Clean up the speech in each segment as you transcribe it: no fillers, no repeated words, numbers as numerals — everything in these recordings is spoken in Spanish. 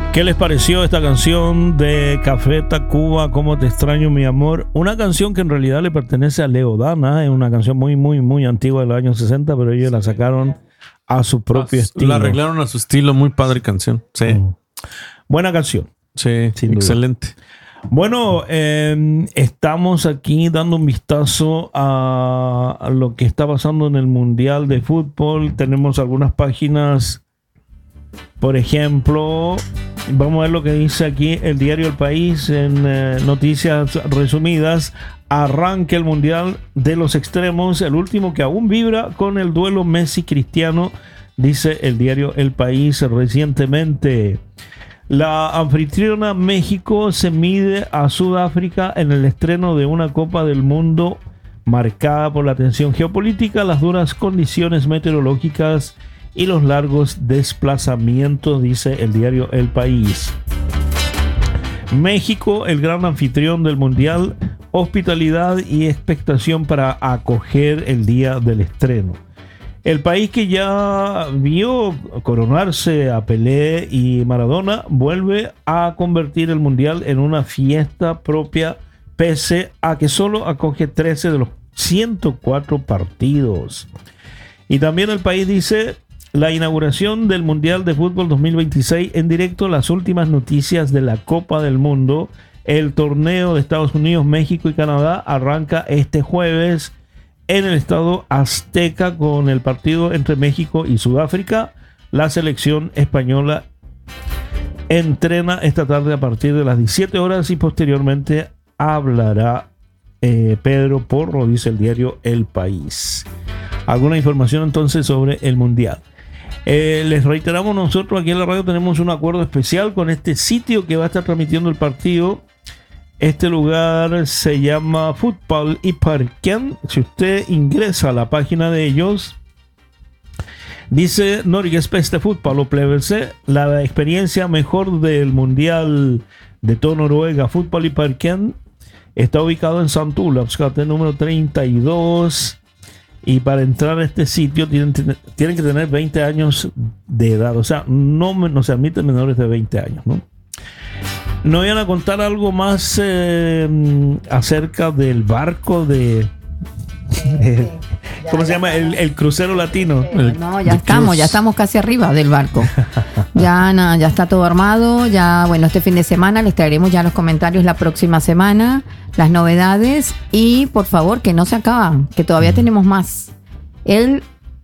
¿Qué les pareció esta canción de Café Tacuba, Cómo te extraño mi amor? Una canción que en realidad le pertenece a Leo Dan, es una canción muy antigua de los años 60, pero ellos la sacaron a su propio estilo. La arreglaron a su estilo, muy padre canción. Sí. Buena canción. Sí, excelente. Bueno, estamos aquí dando un vistazo a lo que está pasando en el Mundial de Fútbol. Tenemos algunas páginas, por ejemplo, vamos a ver lo que dice aquí el diario El País en noticias resumidas. Arranca el Mundial de los Extremos, el último que aún vibra con el duelo Messi-Cristiano, dice el diario El País recientemente. La anfitriona México se mide a Sudáfrica en el estreno de una Copa del Mundo marcada por la tensión geopolítica, las duras condiciones meteorológicas y los largos desplazamientos, dice el diario El País. México, el gran anfitrión del Mundial, hospitalidad y expectación para acoger el día del estreno. El país que ya vio coronarse a Pelé y Maradona vuelve a convertir el Mundial en una fiesta propia, pese a que solo acoge 13 de los 104 partidos. Y también el país dice: la inauguración del Mundial de Fútbol 2026 en directo, las últimas noticias de la Copa del Mundo. El torneo de Estados Unidos, México y Canadá arranca este jueves en el Estadio Azteca con el partido entre México y Sudáfrica. La selección española entrena esta tarde a partir de las 17 horas y posteriormente hablará Pedro Porro, dice el diario El País. Alguna información entonces sobre el Mundial. Les reiteramos, nosotros aquí en la radio tenemos un acuerdo especial con este sitio que va a estar transmitiendo el partido. Este lugar se llama Fútbol y Parken. Si usted ingresa a la página de ellos, dice Norges beste fotballopplevelse, la experiencia mejor del Mundial de todo Noruega, Fútbol y Parken. Está ubicado en St. Olavs gate número 32. Y para entrar a este sitio tienen que tener 20 años de edad. O sea, no se admiten menores de 20 años, ¿no? ¿No iban a contar algo más acerca del barco de... ¿Cómo se llama? El crucero latino. No, ya estamos casi arriba del barco. Ya está todo armado. Ya, bueno, este fin de semana les traeremos ya los comentarios la próxima semana, las novedades. Y por favor, que no se acaba, que todavía tenemos más. En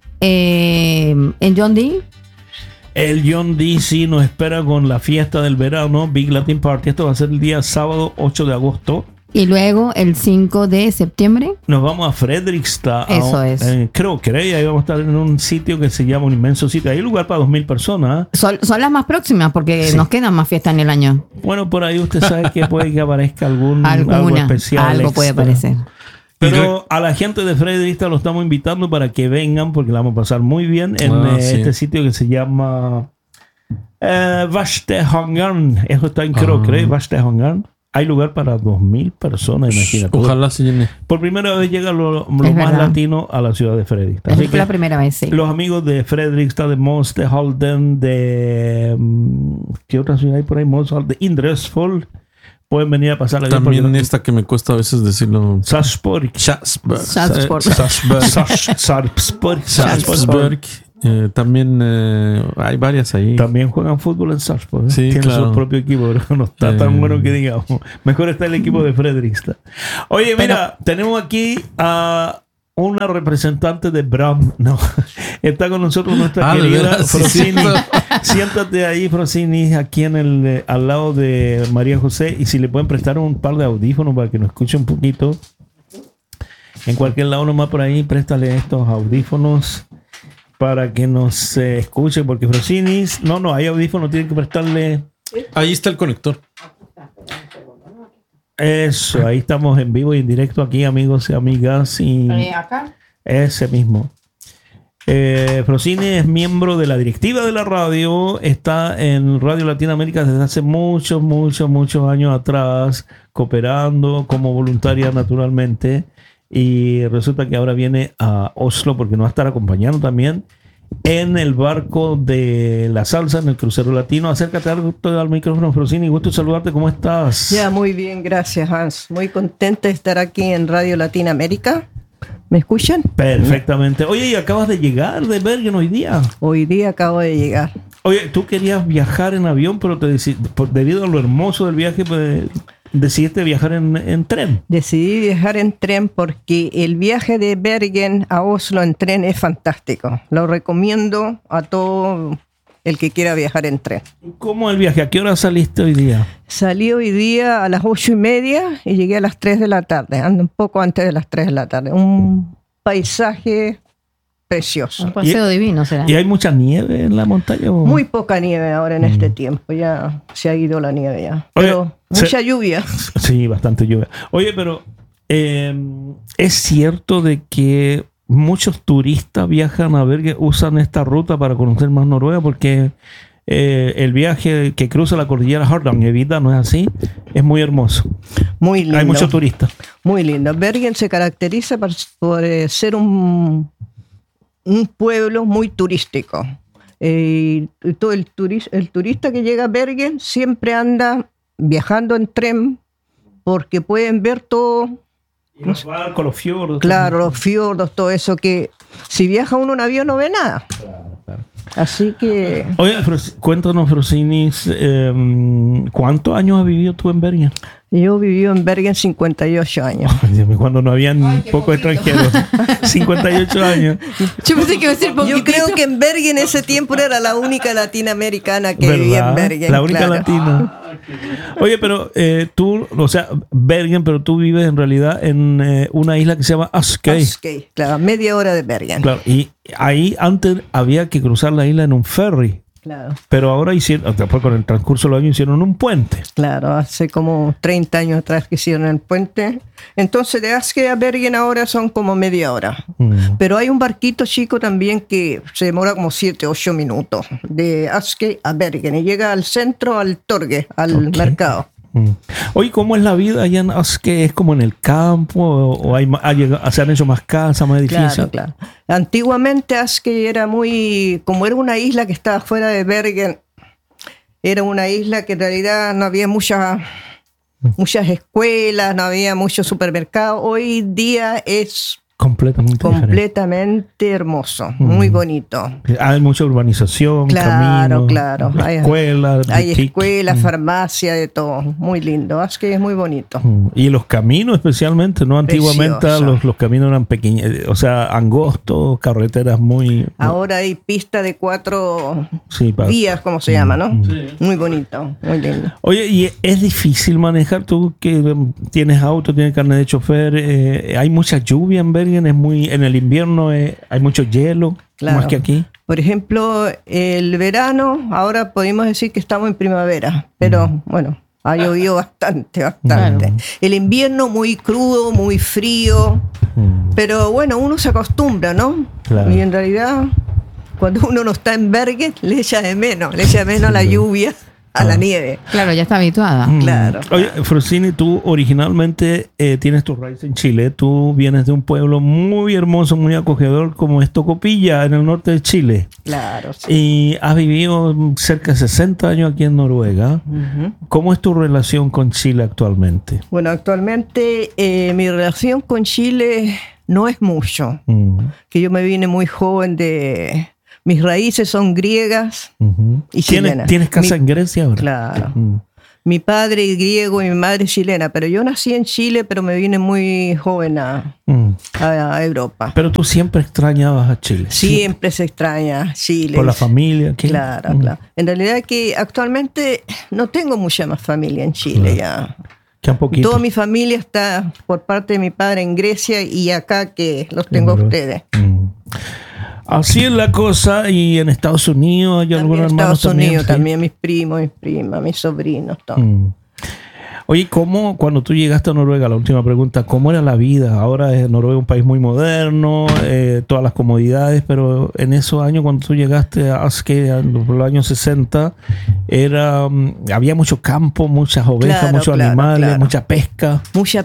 John D. El John D. sí nos espera con la fiesta del verano, Big Latin Party. Esto va a ser el día sábado 8 de agosto. Y luego el 5 de septiembre nos vamos a Fredrikstad. Eso es. Creo que ahí vamos a estar en un sitio que se llama un inmenso sitio. Hay lugar para 2,000 personas. Son las más próximas porque nos quedan más fiestas en el año. Bueno, por ahí usted sabe que puede que aparezca algo especial. Algo puede aparecer. Pero a la gente de Fredrikstad lo estamos invitando para que vengan porque la vamos a pasar muy bien en este sitio que se llama Vastehangarn. Eso está en Krokrey, Vastehangarn. Hay lugar para 2,000 personas, imagínate. Ojalá se llene. Por primera vez llega lo más latino a la ciudad de Fredrikstad. Es la primera vez, sí. Los amigos de Fredrikstad, de Moss, de Halden, de... ¿qué otra ciudad hay por ahí? Moss, de Indresfold. Pueden venir a pasar la vida. También esta que me cuesta a veces decirlo. Sarpsborg. También hay varias ahí. También juegan fútbol en Sarpsborg. Sí, tienen claro. su propio equipo. No está tan bueno que digamos. Mejor está el equipo de Fredrikstad. Oye, mira, tenemos aquí a una representante de Bram. No, está con nosotros nuestra querida Frosini. Siéntate ahí, Frosini, aquí al lado de María José. Y si le pueden prestar un par de audífonos para que nos escuche un poquito. En cualquier lado nomás por ahí, préstale estos audífonos para que nos escuche, porque Frosini, no, hay audífonos, tienen que prestarle. Ahí está el conector. Eso, ahí estamos en vivo y en directo aquí, amigos y amigas. Y acá. Ese mismo. Frosini es miembro de la directiva de la radio, está en Radio Latinoamérica desde hace muchos años atrás, cooperando como voluntaria naturalmente. Y resulta que ahora viene a Oslo porque nos va a estar acompañando también. en el barco de la salsa, en el crucero latino. Acércate al micrófono, Frosini. Gusto saludarte. ¿Cómo estás? Ya, muy bien, gracias, Hans. Muy contenta de estar aquí en Radio Latinoamérica. ¿Me escuchan? Perfectamente. Oye, ¿y acabas de llegar de Bergen hoy día? Hoy día acabo de llegar. Oye, tú querías viajar en avión, pero debido a lo hermoso del viaje, pues, decidiste viajar en tren. Decidí viajar en tren porque el viaje de Bergen a Oslo en tren es fantástico. Lo recomiendo a todo el que quiera viajar en tren. ¿Cómo el viaje? ¿A qué hora saliste hoy día? Salí hoy día a las 8:30 y llegué a las 3 de la tarde. Ando un poco antes de las 3 de la tarde. Un paisaje precioso. Un paseo divino será. ¿Y hay mucha nieve en la montaña? Muy poca nieve ahora en este tiempo. Ya se ha ido la nieve ya. Oye, Pero mucha lluvia. Sí, bastante lluvia. Oye, pero es cierto de que muchos turistas viajan a Bergen, usan esta ruta para conocer más Noruega, porque el viaje que cruza la cordillera Hardangervidda, ¿no es así? Es muy hermoso. Muy lindo. Hay muchos turistas. Muy lindo. Bergen se caracteriza por ser un pueblo muy turístico. Todo el turista que llega a Bergen siempre anda viajando en tren porque pueden ver todo. Y los barcos, los fiordos. Claro, los fiordos, todo eso que si viaja uno en avión no ve nada. Claro. Así que... Oye, cuéntanos, Frosinis, ¿cuántos años has vivido tú en Bergen? Yo viví en Bergen 58 años. Cuando no había ni pocos extranjeros. 58 años. Yo pensé que iba a ser poquitito. Yo creo que en Bergen ese tiempo era la única latinoamericana que ¿verdad? vivía en Bergen. La única claro. latina. Oye, pero tú, o sea, Bergen, pero tú vives en realidad en una isla que se llama Askøy. Askøy, claro, media hora de Bergen. Claro, y ahí antes había que cruzar la isla en un ferry. Claro. Pero ahora después con el transcurso de los años hicieron un puente. Claro, hace como 30 años atrás que hicieron el puente. Entonces de Askøy a Bergen ahora son como media hora. Pero hay un barquito chico también que se demora como 7-8 minutos. De Askøy a Bergen y llega al centro, al Torge, al mercado. Oye, ¿cómo es la vida allá en Askøy? ¿Es como en el campo? ¿O se han hecho más casas, más edificios? Claro. Antiguamente Askøy era como era una isla que estaba fuera de Bergen, era una isla que en realidad no había muchas escuelas, no había muchos supermercados. Hoy día es completamente hermoso, muy bonito. Hay mucha urbanización, claro. Hay escuelas, farmacia, de todo. Muy lindo. Askøy es muy bonito. Y los caminos especialmente, ¿no? Antiguamente los caminos eran pequeños, o sea, angostos, carreteras muy... Ahora hay pista de 4 vías, como se llama, ¿no? Sí. Muy bonito, muy lindo. Oye, ¿y es difícil manejar? Tú que tienes auto, tienes carnet de chofer, ¿hay mucha lluvia en Bergen? En el invierno hay mucho hielo, claro. Más que aquí. Por ejemplo, el verano, ahora podemos decir que estamos en primavera, pero bueno, ha llovido bastante. Claro. El invierno muy crudo, muy frío, pero bueno, uno se acostumbra, ¿no? Claro. Y en realidad, cuando uno no está en Bergen, le echa de menos la lluvia. A la nieve. Claro, ya está habituada. Claro. Oye, Frosini, tú originalmente tienes tus raíces en Chile. Tú vienes de un pueblo muy hermoso, muy acogedor, como es Tocopilla, en el norte de Chile. Claro. Sí. Y has vivido cerca de 60 años aquí en Noruega. ¿Cómo es tu relación con Chile actualmente? Bueno, actualmente mi relación con Chile no es mucho. Que yo me vine muy joven de... Mis raíces son griegas y chilenas. ¿Tienes casa en Grecia ahora? Claro. Mi padre es griego y mi madre es chilena, pero yo nací en Chile, pero me vine muy joven a Europa. Pero tú siempre extrañabas a Chile. Siempre se extraña Chile. Por la familia. ¿Qué? Claro. En realidad que actualmente no tengo mucha más familia en Chile ya. Toda mi familia está por parte de mi padre en Grecia y acá que los tengo a ustedes. Así es la cosa. ¿Y en Estados Unidos hay algunos hermanos? En Estados Unidos ¿sí? también, mis primos, mis primas, mis sobrinos, todo. Oye, ¿cómo cuando tú llegaste a Noruega, la última pregunta, cómo era la vida? Ahora Noruega es un país muy moderno, todas las comodidades, pero en esos años cuando tú llegaste a Askøy, por los años 60, había mucho campo, muchas ovejas, muchos animales, mucha pesca. Mucha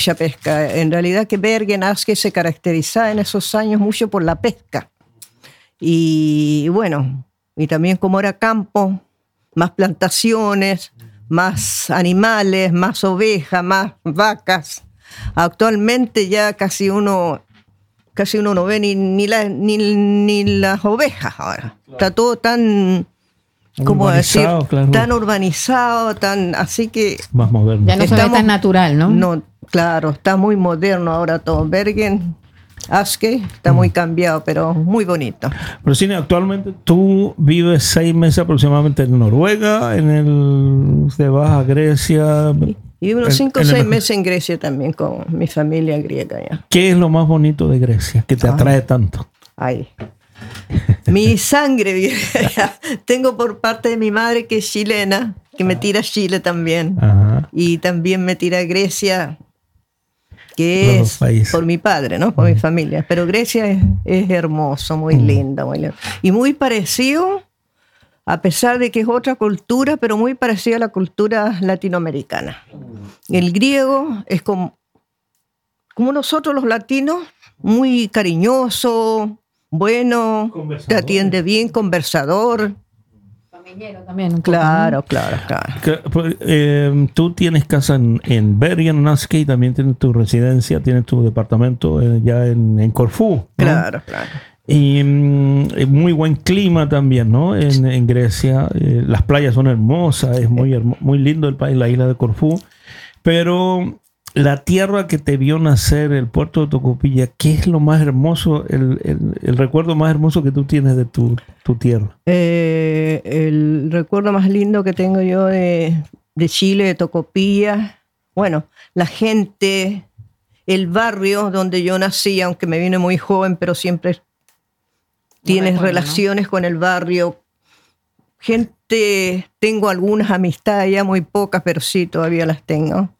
pesca. En realidad que Bergen, Askøy se caracterizaba en esos años mucho por la pesca. Y bueno, y también como era campo, más plantaciones, más animales, más ovejas, más vacas. Actualmente ya casi uno no ve ni las ovejas ahora. Está todo tan, ¿cómo decir? Claro. Tan urbanizado, así que más moderno. Ya no se ve tan natural, ¿no? No, claro, está muy moderno ahora todo. Bergen, Askøy, está muy cambiado, pero muy bonito. Pero Cine, actualmente tú vives 6 meses aproximadamente en Noruega, te vas a Grecia. Y unos 5 o 6 meses en Grecia también con mi familia griega ya. ¿Qué es lo más bonito de Grecia que te atrae tanto? Ay, mi sangre. Tengo por parte de mi madre que es chilena, que me tira a Chile también. Ajá. Y también me tira a Grecia, que es por mi padre, ¿no? Por mi familia. Pero Grecia es hermoso, muy lindo, muy lindo. Y muy parecido, a pesar de que es otra cultura, pero muy parecido a la cultura latinoamericana. El griego es como nosotros los latinos, muy cariñoso, bueno, te atiende bien, conversador. Familiero también. Claro. Tú tienes casa en Bergen, en Askøy, también tienes tu residencia, tienes tu departamento ya en Corfú, ¿no? Claro. Y muy buen clima también, ¿no? En Grecia. Las playas son hermosas, es muy lindo el país, la isla de Corfú. Pero la tierra que te vio nacer, el puerto de Tocopilla, ¿qué es lo más hermoso, el recuerdo más hermoso que tú tienes de tu tierra? El recuerdo más lindo que tengo yo de Chile, de Tocopilla, bueno, la gente, el barrio donde yo nací, aunque me vine muy joven, pero siempre tienes relaciones, ¿no?, con el barrio. Gente, tengo algunas amistades, ya muy pocas, pero sí, todavía las tengo.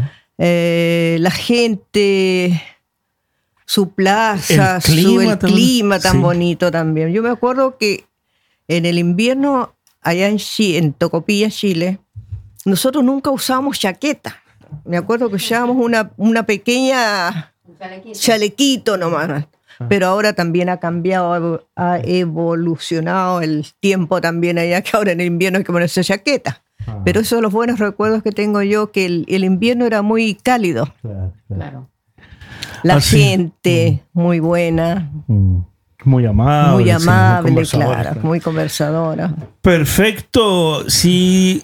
La gente, su plaza, el clima tan bonito también. Yo me acuerdo que en el invierno, allá en Tocopilla, Chile, nosotros nunca usábamos chaqueta. Me acuerdo que usábamos una pequeña chalequito nomás. Pero ahora también ha cambiado, ha evolucionado el tiempo también allá, que ahora en el invierno hay que ponerse chaqueta. Pero esos son los buenos recuerdos que tengo yo, que el invierno era muy cálido. Claro. La gente muy buena. Muy amable. Muy amable, sí, claro. Muy conversadora. Perfecto. Si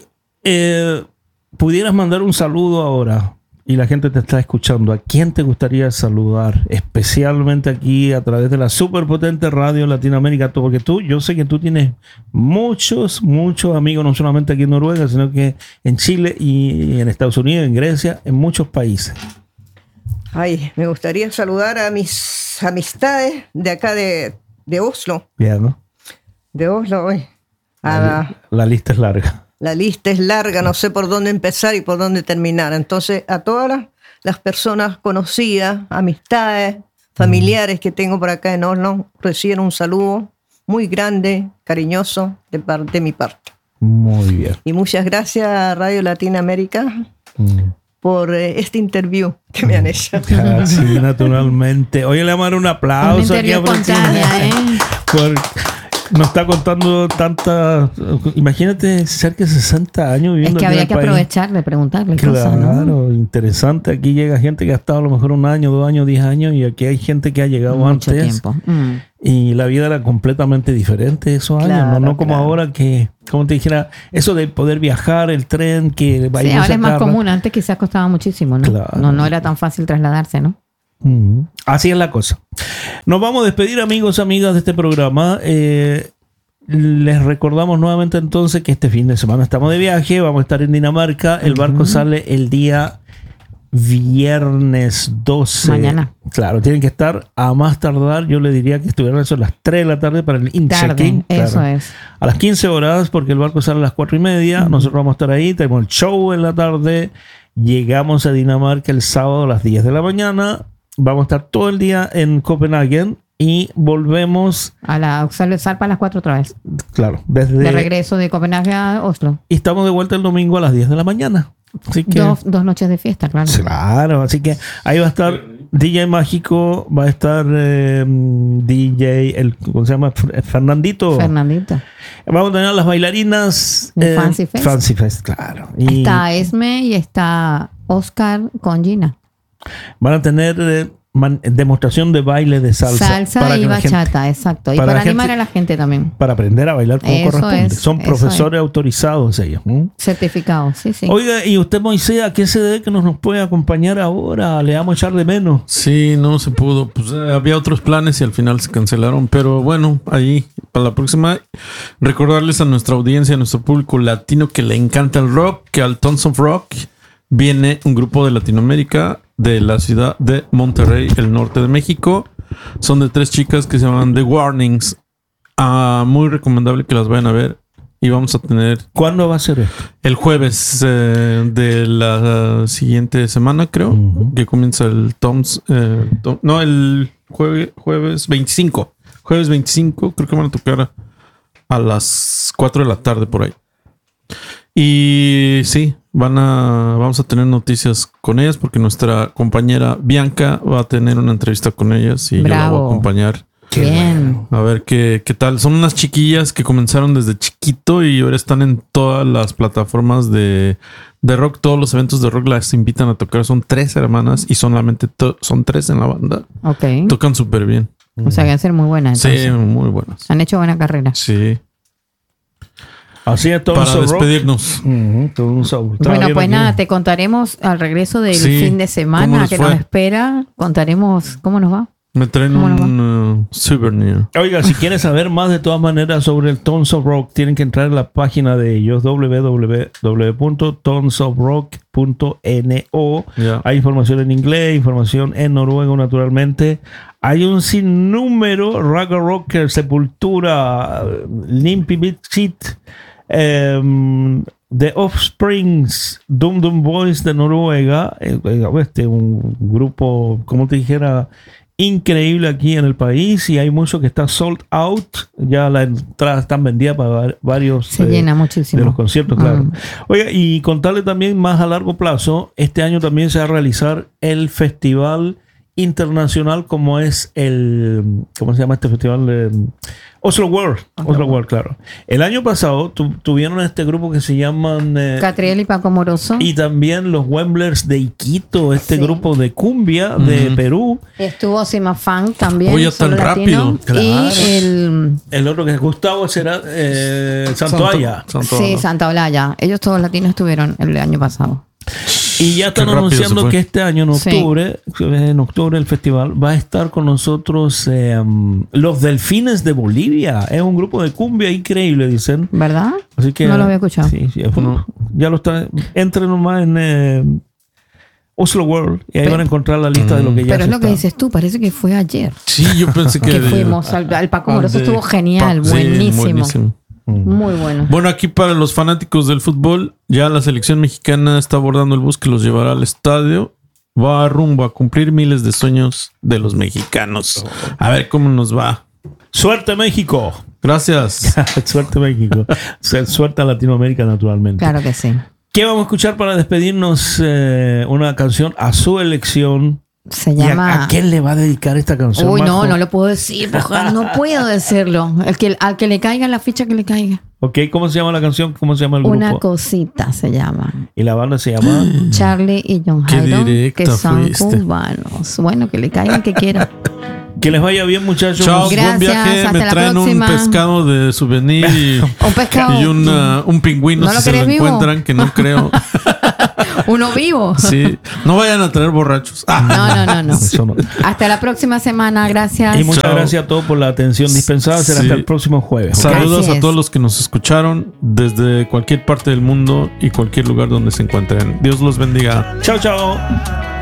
pudieras mandar un saludo ahora y la gente te está escuchando, ¿a quién te gustaría saludar? Especialmente aquí a través de la superpotente Radio Latinoamérica, porque yo sé que tú tienes muchos amigos, no solamente aquí en Noruega, sino que en Chile y en Estados Unidos, en Grecia, en muchos países. Ay, me gustaría saludar a mis amistades de acá de Oslo. Bien, ¿no? De Oslo, hoy. La lista es larga. La lista es larga, no sé por dónde empezar y por dónde terminar. Entonces, a todas las personas conocidas, amistades, familiares que tengo por acá en Oslo, reciben un saludo muy grande, cariñoso, de mi parte. Muy bien. Y muchas gracias a Radio Latinoamérica por este interview que me han hecho. Sí, naturalmente. Oye, le vamos a dar un aplauso aquí a nos está contando imagínate, cerca de 60 años viviendo. Es que habría que aprovechar de preguntarle cosas, ¿no? Claro, interesante. Aquí llega gente que ha estado a lo mejor 1 año, 2 años, 10 años, y aquí hay gente que ha llegado mucho antes. Tiempo. Y la vida era completamente diferente esos años, no como ahora que, como te dijera, eso de poder viajar, el tren, que sí, ahora es más común. Antes quizás costaba muchísimo, ¿no? Claro. No era tan fácil trasladarse, ¿no? Así es la cosa. Nos vamos a despedir, amigos, amigas de este programa. Les recordamos nuevamente entonces que este fin de semana estamos de viaje, vamos a estar en Dinamarca. El barco sale el día viernes 12. Mañana. Claro, tienen que estar a más tardar. Yo le diría que estuvieran a las 3 de la tarde para el in-check-in. Eso es. A las 15 horas, porque el barco sale a las 4:30. Nosotros vamos a estar ahí, tenemos el show en la tarde. Llegamos a Dinamarca el sábado a las 10 de la mañana. Vamos a estar todo el día en Copenhague y volvemos a la Salpa a las 4 otra vez. Claro, de regreso de Copenhague a Oslo. Y estamos de vuelta el domingo a las 10 de la mañana. Así que, dos noches de fiesta, claro. Claro, así que ahí va a estar DJ mágico, va a estar DJ, ¿cómo se llama? Fernandito. Vamos a tener las bailarinas Fancy Fest. Fancy Fest, claro. Y está Esme y está Oscar con Gina. Van a tener demostración de baile de salsa y bachata, exacto. Y para animar a la gente también. Para aprender a bailar como corresponde. Son profesores autorizados ellos. Certificados, sí. Oiga, ¿y usted, Moisés, a qué se debe que nos puede acompañar ahora? Le vamos a echar de menos. Sí, no se pudo. Pues había otros planes y al final se cancelaron. Pero bueno, ahí para la próxima, recordarles a nuestra audiencia, a nuestro público latino que le encanta el rock, que al Tons of Rock viene un grupo de Latinoamérica de la ciudad de Monterrey, el norte de México. Son de 3 chicas que se llaman The Warnings. Muy recomendable que las vayan a ver. Y vamos a tener... ¿Cuándo va a ser esto? El jueves de la siguiente semana, creo. Que comienza el el jueves 25. Jueves 25, creo que van a tocar a las 4 de la tarde por ahí. Y sí, vamos a tener noticias con ellas porque nuestra compañera Bianca va a tener una entrevista con ellas y yo la voy a acompañar. Bien. A ver qué tal. Son unas chiquillas que comenzaron desde chiquito y ahora están en todas las plataformas de rock. Todos los eventos de rock las invitan a tocar. Son 3 hermanas y solamente son 3 en la banda. Ok. Tocan súper bien. O sea que van a ser muy buenas. Entonces. Sí, muy buenas. Han hecho buena carrera. Sí. Así es, todo para despedirnos. Bueno, pues nada, te contaremos al regreso del fin de semana que nos espera. Contaremos cómo nos va. Me traen un souvenir. Oiga, si quieren saber más de todas maneras sobre el Tons of Rock, tienen que entrar en la página de ellos, www.tonsofrock.no. Hay información en inglés, información en noruego, naturalmente. Hay un sinnúmero: Raga Rocker, Sepultura, Limp Bizkit, The Offsprings, Dum Dum Boys de Noruega, un grupo, como te dijera, increíble aquí en el país, y hay mucho que está sold out. Ya las entradas están vendidas para varios se llena muchísimo de los conciertos, claro. Oiga, y contarle también más a largo plazo, este año también se va a realizar el festival internacional, como es ¿cómo se llama este festival? Oslo World. Oslo World, claro. El año pasado tuvieron este grupo que se llaman Catriel y Paco Moroso, y también los Wemblers de Iquito, grupo de cumbia de Perú. Estuvo Simafán también. Oye, tan rápido. Claro. Y el otro que es Gustavo será Santoalla. Sí, Santa Olaya. Ellos todos latinos estuvieron el año pasado. Y ya están anunciando que este año, en octubre, el festival va a estar con nosotros los Delfines de Bolivia. Es un grupo de cumbia increíble, dicen. ¿Verdad? Así que, no lo había escuchado. Sí, ya lo están. Entren nomás en Oslo World y ahí van a encontrar la lista de lo que ya Pero es lo que dices tú, parece que fue ayer. Sí, yo pensé que fuimos al Paco Moroso. Estuvo genial, buenísimo. Muy bueno. Bueno, aquí para los fanáticos del fútbol, ya la selección mexicana está abordando el bus que los llevará al estadio. Va rumbo a cumplir miles de sueños de los mexicanos. A ver cómo nos va. ¡Suerte, México! Gracias. Suerte, México. Suerte a Latinoamérica, naturalmente. Claro que sí. ¿Qué vamos a escuchar para despedirnos? Una canción a su elección. Se llama... ¿A quién le va a dedicar esta canción? Uy, no lo puedo decir, no puedo decirlo. Al que le caiga la ficha, que le caiga. Ok, ¿cómo se llama la canción? ¿Cómo se llama el grupo? Una cosita se llama. ¿Y la banda se llama? Charlie y John Jairo, que son cubanos. Bueno, que le caigan que quieran. Que les vaya bien, muchachos. Chao, gracias, buen viaje. Me traen un pescado de souvenir y un pingüino, si se lo encuentran, que no creo. Uno vivo. Sí. No vayan a traer borrachos. No. Sí. Hasta la próxima semana. Gracias. Y muchas gracias a todos por la atención dispensada. Será hasta el próximo jueves. Saludos a todos los que nos escucharon desde cualquier parte del mundo y cualquier lugar donde se encuentren. Dios los bendiga. Chao, chao.